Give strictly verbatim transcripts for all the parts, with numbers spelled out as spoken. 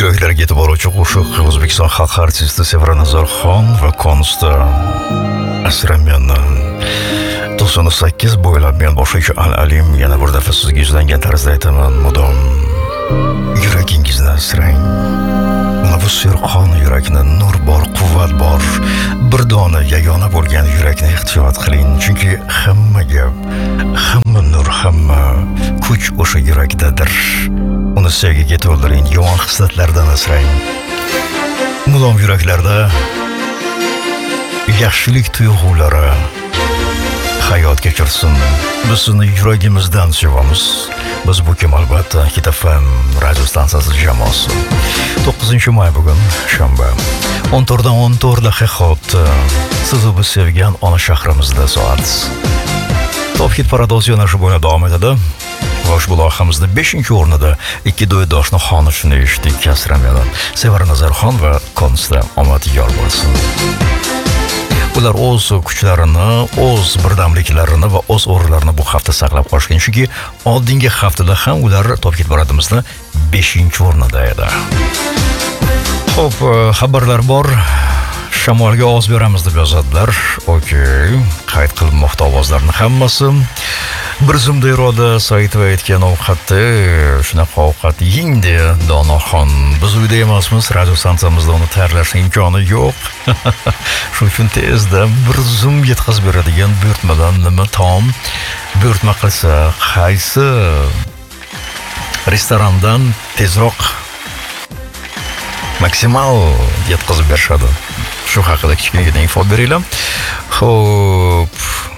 Yuraklarga yetib boruvchi qo'shiq O'zbekiston xalq artisti Sevara Nazarxon va konsta Asramyanni to'qson sakkiz bo'ylab men boshlovchi Al-Alim yana bir daf'a sizga yuzlangan tarzda aytaman, mudom yuragingizni asrang. Mana bu serqon yurakni, nur bor, quvvat bor, bir dona yagona bo'lgan yurakni ehtiyot qiling, chunki hamma gap, hamma nur, hamma kuch o'sha yurakdadir. Uni sevgiga to'ldiring, yomon hislatlardan asrang. Mudom yuraklarda yaxshilik tuyg'ulari hayot kechirsin. Biz sizni yuragimizdan sevamiz. Biz bu kim albatta Hit F M radio stansiyasi jamoasi. to'qqizinchi may bugun shanba. o'n to'rtdan o'n to'rt daqiqa o'tdi. Siz va biz sevgan ona shahrimizda soat. Top Hit Paradoz yana shu bo'la davom etadi. Vosh buloqamizda beshinchi o'rnida ikki do'ydoshni xonishini eshitdik. Kasramadan Sevara Nazarxon va konsta omad yor bo'lsin. Ular o'z kuchlarini, o'z birdamliklarini va o'z o'rinlarini bu hafta saqlab qolishgan, chunki oldingi haftada ham ular Top Hit Paradimizda beshinchi o'rnida edi. Xo'p, xabarlar bor. Shamolga ovoz beramiz deb yozadilar. Okey, qayd qilinmoqda ovozlarning hammasi. Bir zumda iroda Saidova aytgan ovqatni, shunaqa ovqat yeng-de Donoxon. Biz uyda emasmiz, radio stansiyamizda uni tayyorlashning imkoni yo'q. Shuning uchun tezda bir zum yetkazib beradigan buyurtmadan nima taom buyurtma qilsa, qaysi restorandan tezroq maksimal yetkazib berishadi. Shu haqida kichkinagina info beringlar. Xo'p,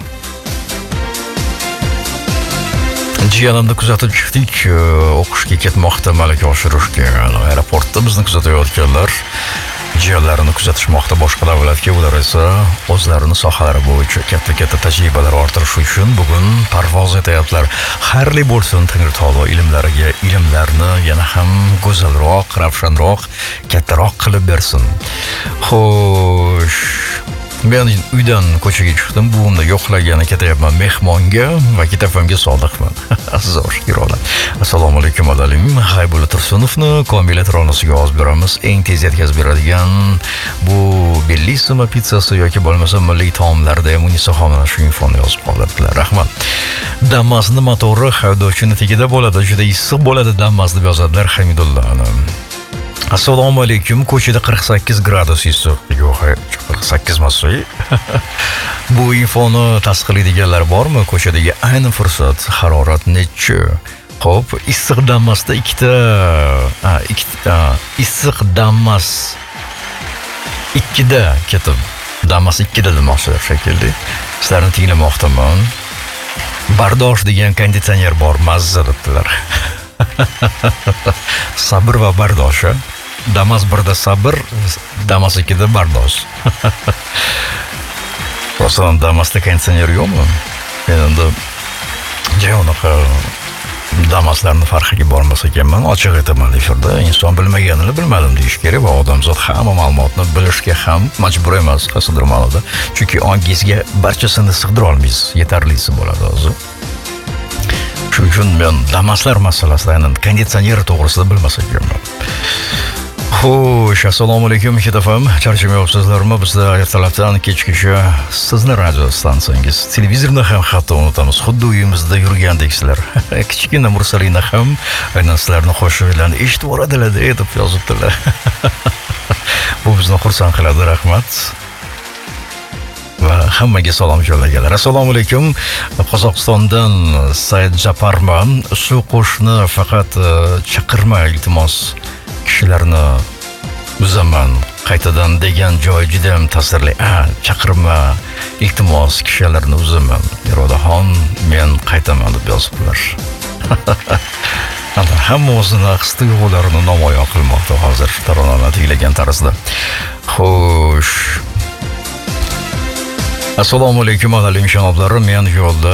jiyanimni kuzatib chiqdik, o'qishga ketmoqda, malaka oshirishga. Aeroportda bizni kuzatayotganlar jiyanlarini kuzatishmoqda, boshqa davlatga, ular esa o'zlarini sohalari bo'yicha katta-katta tajribalar orttirish uchun bugun parvoz etyaptilar. Xayrli bo'lsin Tangri taolo ilmlariga ilmlarni yana ham go'zalroq, ravshanroq, kattaroq qilib bersin. Xo'sh, men uydan ko'chaga chiqdim, buvimni yo'qlagani ketyapman mehmonga va ketafamga sodiqman. Zo'r iroda. Assalomu alaykum Al-Alim. G'aybulla Tursunovni Komila Tronosiga ovoz beramiz. Eng tez yetkazib beradigan bu Bellissima pizzasi yoki bo'lmasa milliy taomlarda Munisa xonimlar shu infoni yozib qoldirdilar. Rahmat. Damas'ni motori haydovchini tagida bo'ladi, juda issiq bo'ladi Damas deb yozadilar Hamidullah. Assalomu alaykum. Ko'chada qirq sakkiz gradus issiq. Yo'q, qirq sakkiz emas. Bu infoni tasdiqlaydiganlar bormi? Ko'chadagi ayni fursat harorat necha? Xo'p, issiq Damasda ikkita, ha, ikkita issiq Damas ikkida ketib, Damas ikkida demoqchilar shekilli. Sizlarni tinglamoqdaman. Bardosh degan konditsioner bor, mazza debdilar. Sabr va bardosh. Damas birda sabr, Damas ikkida bardosh. Masalan, Damasda konditsioner yo'qmi? Endi javonaqa Damaslarning farqiga bormas ekanman, ochiq aytaman efirda. Inson bilmaganini bilmadim deyish kerak va odamzod hamma ma'lumotni bilishga ham majbur emas qasidir ma'noda. Chunki ongingizga barchasini sig'dira olmaysiz, yetarlisi bo'ladi o'zi. Shuning uchun men Damaslar masalasida, aynan konditsioner to'g'risida bilmas ekanman. Xo'sh, assalomu alaykum Hit F M. Charchamayapsizlarmi? Bizda ertalabdan kechgacha sizni radio stansiyangiz, televizorni ham hatto unutamiz. Xuddi uyimizda yurgandeksizlar. Kichkina Mursalina ham aynan sizlarning qo'shiqlarni eshitib o'radilar deb yozibdilar. Bu bizni xursand qiladi, rahmat. Va hammaga salom yo'llaganlar. Assalomu alaykum. Qozog'istondan Said Japarman. Shu qo'shni faqat chaqirma iltimos kishilarni uzaman qaytadan degan joy juda ham ta'sirli. Ha, chaqirma iltimos kishilarni uzaman. Irodaxon, men qaytaman deb yozibdilar. Hamma o'zini his-tuyg'ularini namoyon qilmoqda hozir taronani tinglagan tarzda. Xo'sh. Assalomu alaykum Al-Alim janoblarim, men yo'lda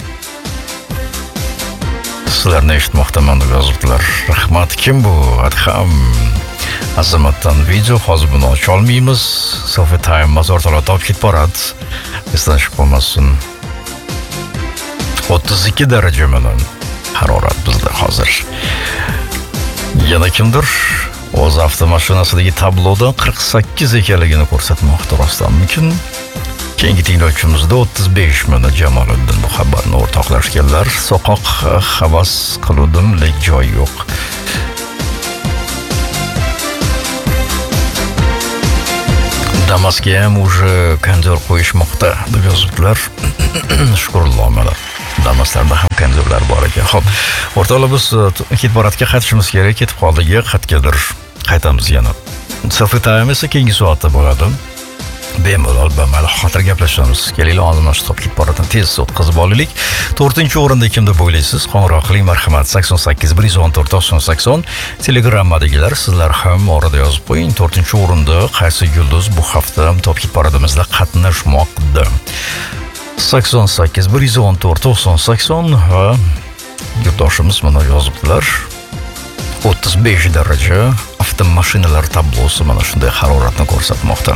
sizlarni eshitmoqdaman deb yozibdilar. Rahmat. Kim bu? Adham Azamatdan video, hozir buni ocha olmaymiz. Sofi Time mazor to'la Top Hit Parad. Esdan chiqib qolmasin. o'ttiz ikki daraja bilan harorat bizda hozir. Yana kimdir? o'z avtomashinasidagi tabloda qirq sakkiz ekanligini ko'rsatmoqda. Rostdanmikin? Keyingi tinglovchimizda o'ttiz besh minut Jamoliddin bu xabarni o'rtoqlashganlar. Soqoq havas qiluvdim, lek joy yo'q. Damasga ham уже kondor qo'yishmoqda deb yozibdilar. Shukrulloh mana. Damaslarda ham kondorlar bor ekan. Xo'p, o'rtoqlar biz Hitparadga qaytishimiz kerak. Ketib qoldik, qaytgadir qaytamiz yana. Selfie time esa keyingi soatda bo'ladi. Bemalol bemalol xotir gaplashamiz. Kelinglar, oldindan shu Hitparadni tez o'tkazib olaylik. to'rtinchi o'rinda kim deb o'ylaysiz? Qo'ng'iroq qiling, marhamat. sakson sakkiz bir yuz o'n to'rt to'qson sakson. Telegram'dagilar sizlar ham orada yozib qo'ying. to'rtinchi o'rinda qaysi yulduz bu hafta Top Hitparadimizda qatnashmoqda? sakson sakkiz bir yuz o'n to'rt to'qson sakson va yurtdoshimiz mana yozibdilar. o'ttiz besh daraja avtomashinalar tablosi mana shunday haroratni ko'rsatmoqda.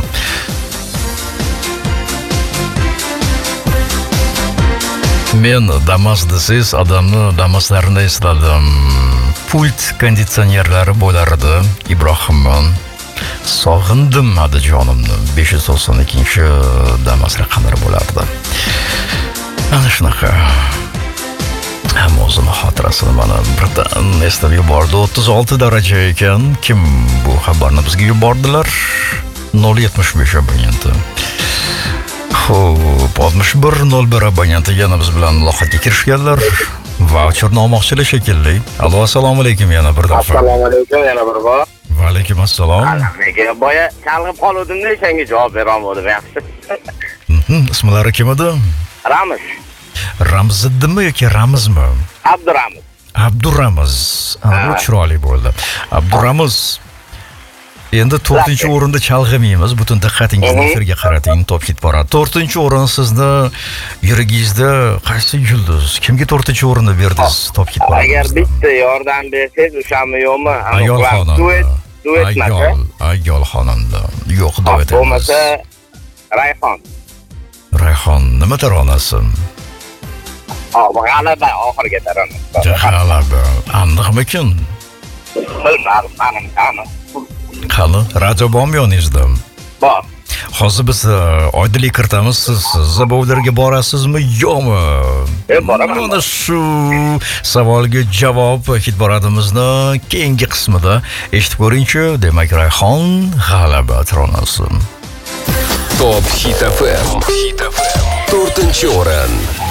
Men Damas desiz odamni Damaslarini esladim. Pult konditsionerlari bo'lardi. Ibrohimman. Sog'indim hadi jonimni. besh yuz to'qson ikkinchi Damas raqamlari bo'lardi. Ana shunaqa. Hamma o'zini xotirasini mana birdan eslab yubordi. o'ttiz olti daraja ekan. Kim bu xabarni bizga yubordilar? nol yetmish besh abonenti. Xo'p, oltmish bir nol bir abonenti yana biz bilan muloqotga kirishganlar. Voucherni olmoqchilar shekilli. Allo, assalomu alaykum yana bir daf'a. Assalomu alaykum yana bir bor. Va alaykum assalom. Nega boya chalg'ib qoluvdim-da, senga javob bera olmadim, yaxshi. Mhm, ismlari kim edi? Ramiz. Ramziddinmi yoki Ramizmi? Abduramiz. Abduramiz. Bu chiroyli bo'ldi. Abduramiz. Endi to'rtinchi o'rinda chalg'imaymiz. Butun diqqatingizni efirga qarating. Top Hitparad. to'rtinchi o'rin sizni yuragingizda qaysi yulduz? Kimga to'rtinchi o'rinni berdingiz Top Hitparad? Agar bitta yordam bersangiz, o'shami yo'qmi? Ayol xonanda. Duet, duetmas. Ayol, ayol xonanda. Yo'q, duet emas. Bo'lmasa Rayhon. Rayhon nima taronasi? Ha, g'alaba oxirgi taronasi. G'alaba. Aniqmikin? Bilmadim, mening aniq. Qani, radio bormi yoningizda? Bor. Hozir biz oydinlik kiritamiz. Siz zabovlarga borasizmi, yo'qmi? E, boraman. Mana shu savolga javob Hitparadimizni keyingi qismida eshitib ko'ringchi. Demak, Rayhon g'alaba taronasi. Top Hit F M. to'rtinchi o'rin.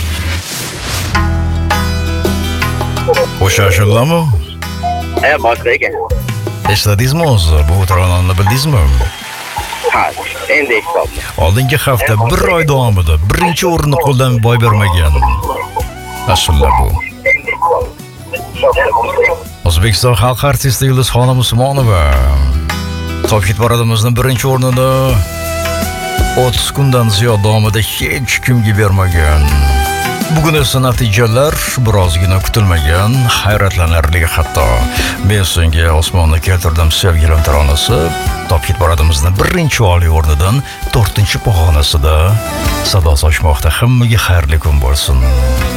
O'sha ashulami? E, boshqa ekan. Esladingizmi o'zi? Bu taronani bildingizmi? Ha, endi eshitdim. Oldingi hafta bir oy davomida birinchi o'rinni qo'ldan boy bermagan ashula bu. O'zbekiston xalq artisti Yulduzxonim Usmonova Top Hitparadimizning birinchi o'rnini o'ttiz kundan ziyod davomida hech kimga bermagan. Bugun esa natijalar birozgina kutilmagan, hayratlanarli hatto. Men senga osmonni keltirdim sevgilim taronasi Top Hitparadimizning birinchi oliy o'rnidan to'rtinchi pog'onasida sado sochmoqda. Hammaga xayrli kun bo'lsin.